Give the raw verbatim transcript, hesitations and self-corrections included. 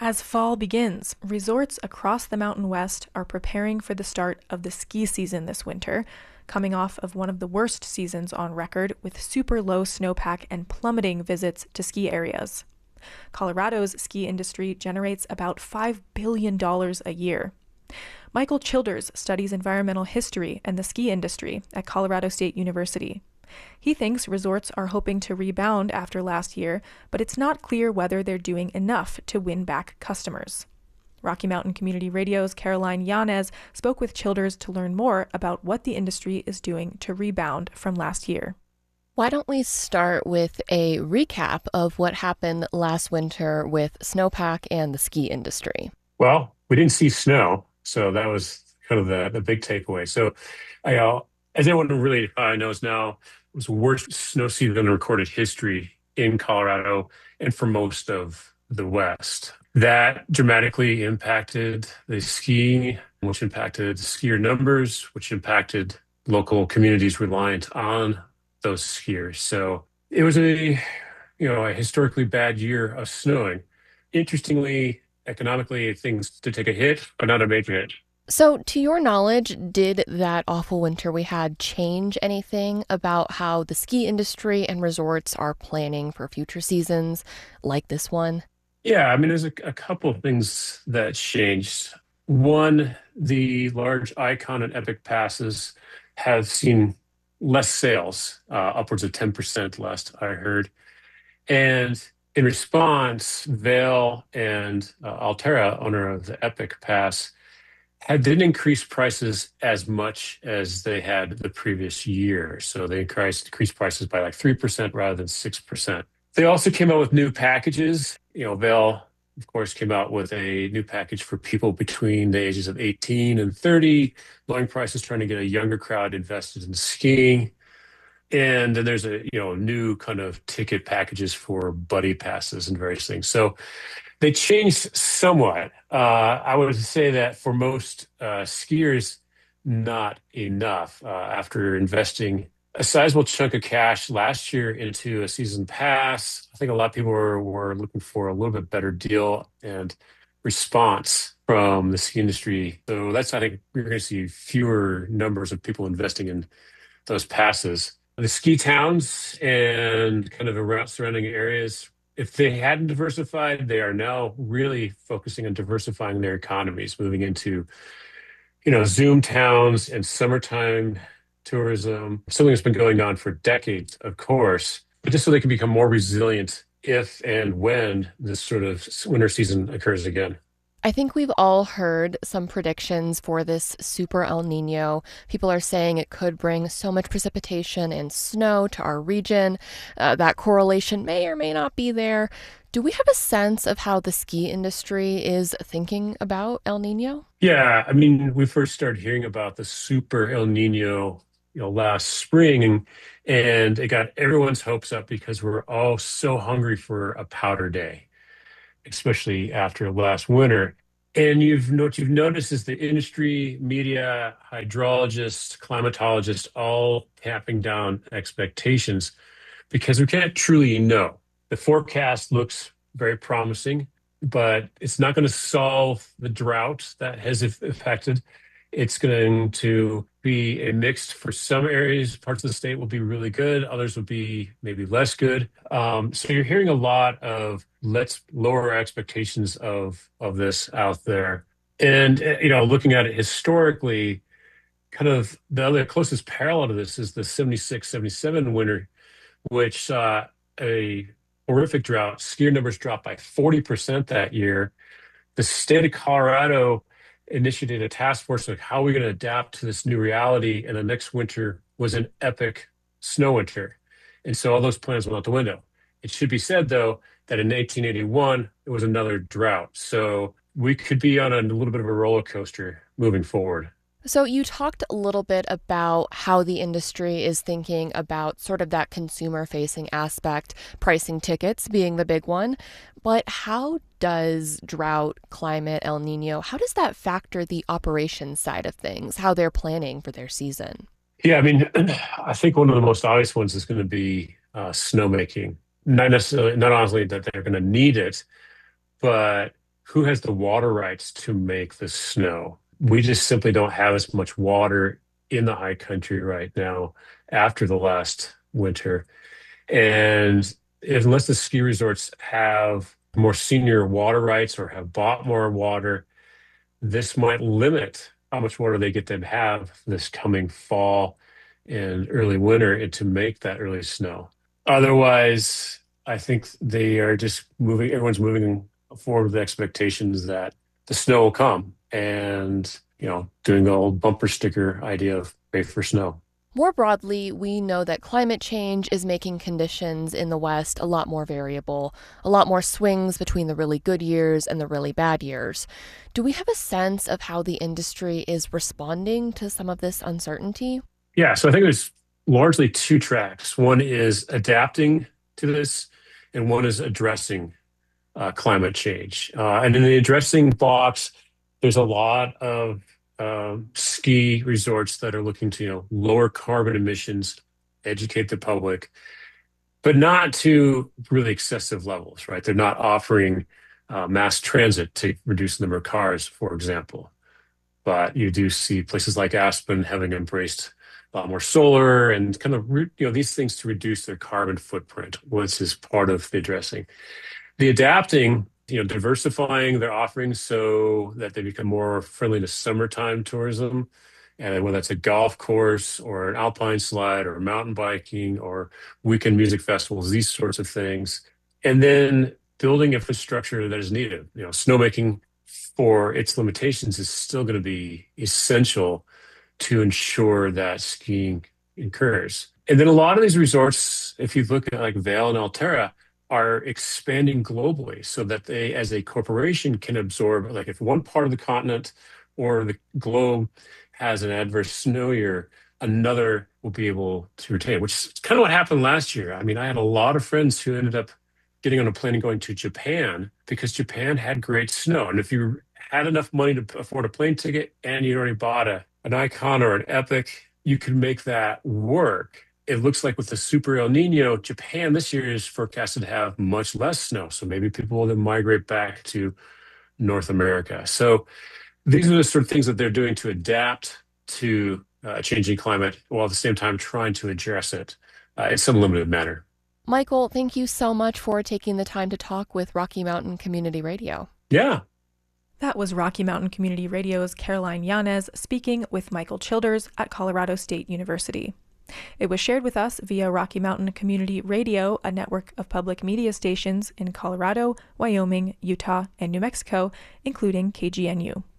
As fall begins, resorts across the Mountain West are preparing for the start of the ski season this winter, coming off of one of the worst seasons on record with super low snowpack and plummeting visits to ski areas. Colorado's ski industry generates about five billion dollars a year. Michael Childers studies environmental history and the ski industry at Colorado State University. He thinks resorts are hoping to rebound after last year, but it's not clear whether they're doing enough to win back customers. Rocky Mountain Community Radio's Caroline Yanez spoke with Childers to learn more about what the industry is doing to rebound from last year. Why don't we start with a recap of what happened last winter with snowpack and the ski industry? Well, we didn't see snow, so that was kind of the, the big takeaway. So, I, uh, as everyone really uh, knows now, it was the worst snow season in recorded history in Colorado and for most of the West. That dramatically impacted the skiing, which impacted skier numbers, which impacted local communities reliant on those skiers. So it was a, you know, a historically bad year of snowing. Interestingly, economically, things did take a hit, but not a major hit. So, to your knowledge, did that awful winter we had change anything about how the ski industry and resorts are planning for future seasons like this one? Yeah, I mean, there's a, a couple of things that changed. One, the large Icon and Epic passes have seen less sales, uh, upwards of ten percent last I heard. And in response, Vail and uh, Alterra, owner of the Epic Pass, had didn't increase prices as much as they had the previous year. So they increased, increased prices by like three percent rather than six percent. They also came out with new packages. You know, Vail, of course, came out with a new package for people between the ages of eighteen and thirty, lowering prices, trying to get a younger crowd invested in skiing. And then there's a, you know, new kind of ticket packages for buddy passes and various things. So they changed somewhat. Uh, I would say that for most uh, skiers, not enough. Uh, after investing a sizable chunk of cash last year into a season pass, I think a lot of people were, were looking for a little bit better deal and response from the ski industry. So that's, I think, we're going to see fewer numbers of people investing in those passes. The ski towns and kind of around surrounding areas, if they hadn't diversified, they are now really focusing on diversifying their economies, moving into, you know, Zoom towns and summertime tourism, something that's been going on for decades, of course, but just so they can become more resilient if and when this sort of winter season occurs again. I think we've all heard some predictions for this super El Nino. People are saying it could bring so much precipitation and snow to our region. Uh, that correlation may or may not be there. Do we have a sense of how the ski industry is thinking about El Nino? Yeah, I mean, we first started hearing about the super El Nino, you know, last spring, and and it got everyone's hopes up because we're all so hungry for a powder day, especially after last winter. And you've what you've noticed is the industry, media, hydrologists, climatologists, all tapping down expectations because we can't truly know. The forecast looks very promising, but it's not going to solve the drought that has affected. It's going to be a mixed for some areas. Parts of the state will be really good. Others will be maybe less good. Um, so you're hearing a lot of let's lower our expectations of, of this out there. And, uh, you know, looking at it historically, kind of the other closest parallel to this is the seventy-six seventy-seven winter, which saw a horrific drought. Skier numbers dropped by forty percent that year. The state of Colorado initiated a task force of how we're going to adapt to this new reality. And the next winter was an epic snow winter. And so all those plans went out the window. It should be said, though, that in eighteen eighty-one, it was another drought. So we could be on a little bit of a roller coaster moving forward. So you talked a little bit about how the industry is thinking about sort of that consumer-facing aspect, pricing tickets being the big one. But how does drought, climate, El Nino, how does that factor the operations side of things, how they're planning for their season? Yeah, I mean, I think one of the most obvious ones is going to be uh, snowmaking. Not necessarily, not honestly that they're going to need it, but who has the water rights to make the snow. We just simply don't have as much water in the high country right now after the last winter. And unless the ski resorts have more senior water rights or have bought more water, this might limit how much water they get to have this coming fall and early winter and to make that early snow. Otherwise, I think they are just moving, everyone's moving forward with the expectations that the snow will come and, you know, doing the old bumper sticker idea of pray for snow. More broadly, we know that climate change is making conditions in the West a lot more variable, a lot more swings between the really good years and the really bad years. Do we have a sense of how the industry is responding to some of this uncertainty? Yeah, so I think there's largely two tracks. One is adapting to this, and one is addressing uh, climate change. Uh, and in the addressing box, there's a lot of Um, ski resorts that are looking to, you know, lower carbon emissions, educate the public, but not to really excessive levels, right? They're not offering uh, mass transit to reduce the number of cars, for example. But you do see places like Aspen having embraced a lot more solar and kind of, you know, these things to reduce their carbon footprint, which is part of the addressing. The adapting, you know, diversifying their offerings so that they become more friendly to summertime tourism. And whether that's a golf course or an alpine slide or mountain biking or weekend music festivals, these sorts of things. And then building infrastructure that is needed. You know, snowmaking for its limitations is still going to be essential to ensure that skiing occurs. And then a lot of these resorts, if you look at like Vail and Alterra, are expanding globally so that they, as a corporation, can absorb, like if one part of the continent or the globe has an adverse snow year, another will be able to retain, which is kind of what happened last year. I mean, I had a lot of friends who ended up getting on a plane and going to Japan because Japan had great snow. And if you had enough money to afford a plane ticket and you already bought a, an Icon or an Epic, you could make that work. It looks like with the Super El Nino, Japan this year is forecasted to have much less snow. So maybe people will then migrate back to North America. So these are the sort of things that they're doing to adapt to uh, changing climate while at the same time trying to address it uh, in some limited manner. Michael, thank you so much for taking the time to talk with Rocky Mountain Community Radio. Yeah. That was Rocky Mountain Community Radio's Caroline Yanez speaking with Michael Childers at Colorado State University. It was shared with us via Rocky Mountain Community Radio, a network of public media stations in Colorado, Wyoming, Utah, and New Mexico, including K G N U.